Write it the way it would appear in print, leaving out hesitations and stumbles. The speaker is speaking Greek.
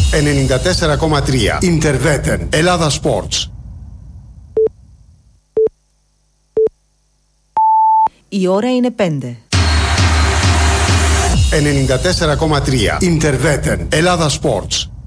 94,3 Interveten Ελλάδα Sports. Η ώρα είναι 5. 94,3 Interveten Ελλάδα Sports.